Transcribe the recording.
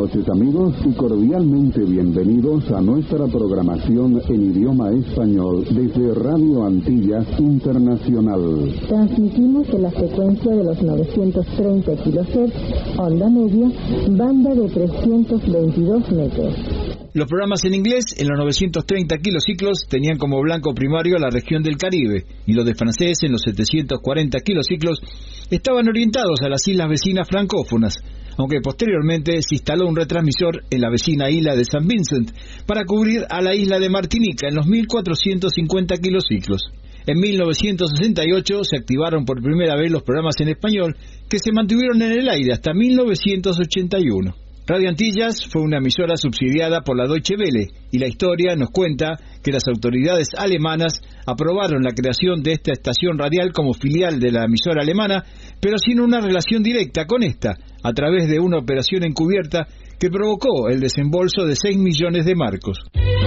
noches, amigos, y cordialmente bienvenidos a nuestra programación en idioma español desde Radio Antillas Internacional. Transmitimos en la frecuencia de los 930 kHz, onda media, banda de 322 metros. Los programas en inglés en los 930 kilociclos tenían como blanco primario a la región del Caribe, y los de francés en los 740 kilociclos estaban orientados a las islas vecinas francófonas, aunque posteriormente se instaló un retransmisor en la vecina isla de San Vincent para cubrir a la isla de Martinica en los 1450 kilociclos. En 1968 se activaron por primera vez los programas en español, que se mantuvieron en el aire hasta 1981. Radio Antillas fue una emisora subsidiada por la Deutsche Welle, y la historia nos cuenta que las autoridades alemanas aprobaron la creación de esta estación radial como filial de la emisora alemana, pero sin una relación directa con esta, a través de una operación encubierta que provocó el desembolso de 6 millones de marcos.